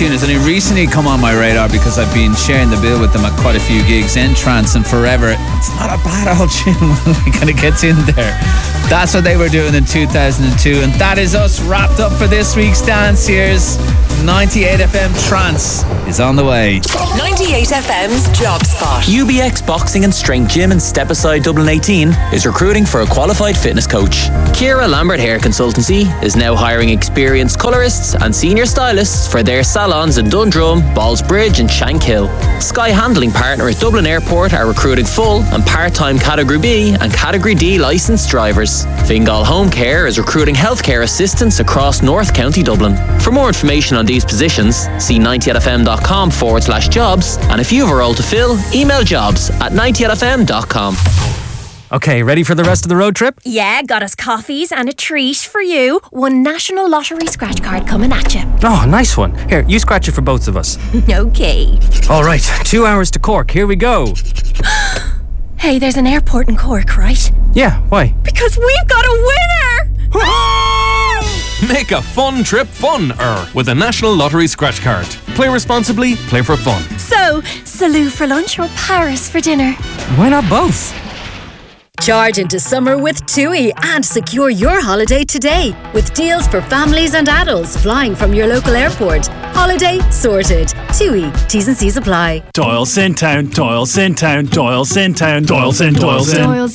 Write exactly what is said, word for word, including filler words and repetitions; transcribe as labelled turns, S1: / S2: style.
S1: tune has only recently come on my radar because I've been sharing the bill with them at quite a few gigs. Entrance and Forever. It's not a bad old tune when it kind of gets in there. That's what they were doing in two thousand two, and that is us wrapped up for this week's Dance Years. ninety-eight F M Trance is on the way.
S2: ninety-eight F M's Job Spot.
S3: U B X Boxing and Strength Gym in Step Aside Dublin eighteen is recruiting for a qualified fitness coach. Kira Lambert Hair Consultancy is now hiring experienced colourists and senior stylists for their salons in Dundrum, Ballsbridge and Shankill. Sky Handling Partners Dublin Airport are recruiting full and part-time Category B and Category D licensed drivers. Fingal Home Care is recruiting healthcare assistants across North County Dublin. For more information on these positions, see ninety-eight-fm.com forward slash jobs, and if you have a role to fill, email jobs at ninety-eight f m dot com.
S4: Okay, ready for the rest of the road trip?
S5: Yeah, got us coffees and a treat for you. One National Lottery scratch card coming at you.
S4: Oh, nice one. Here, you scratch it for both of us.
S5: Okay.
S4: All right, two hours to Cork. Here we go.
S5: Hey, there's an airport in Cork, right?
S4: Yeah, why?
S5: Because we've got a winner!
S6: Make a fun trip fun-er with a National Lottery scratch card. Play responsibly, play for fun.
S5: So, Salou for lunch or Paris for dinner?
S4: Why not both?
S7: Charge into summer with TUI and secure your holiday today with deals for families and adults flying from your local airport. Holiday sorted. TUI. T's and C's apply.
S8: Doyle Town, Doyle Town, Doyle Town, Doyle Doyle